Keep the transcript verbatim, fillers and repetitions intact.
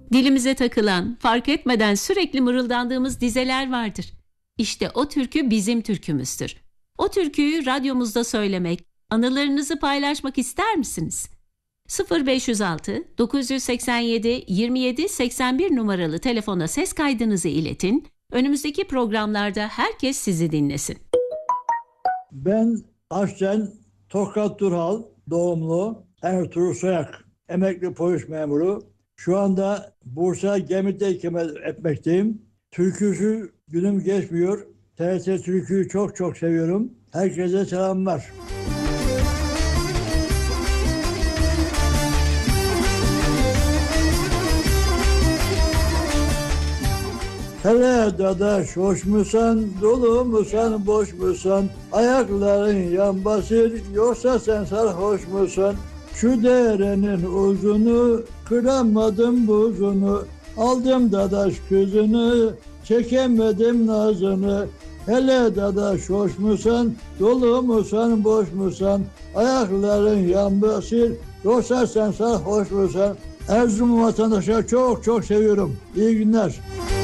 Dilimize takılan, fark etmeden sürekli mırıldandığımız dizeler vardır. İşte o türkü bizim türkümüzdür. O türküyü radyomuzda söylemek, anılarınızı paylaşmak ister misiniz? sıfır beş yüz altı dokuz yüz seksen yedi yirmi yedi seksen bir numaralı telefona ses kaydınızı iletin. Önümüzdeki programlarda herkes sizi dinlesin. Ben aslen Tokat Turhal doğumlu Ertuğrul Soyak, emekli polis memuru. Şu anda Bursa Gemlik'te ikamet etmekteyim. Türküsü günüm geçmiyor. T R T Türkü'yü çok çok seviyorum. Herkese selamlar. Hele dadaş hoş musan, dolu musan, boş musan? Ayakların yan basır, yoksa sen sarhoş musun? Şu derenin uzunu, kıramadım buzunu. Aldım dadaş kızını, çekemedim nazını. Hele dadaş hoş musan, dolu musan, boş musan? Ayakların yan basır, yoksa sen sarhoş musun? Erzurum vatandaşları çok çok seviyorum. İyi günler.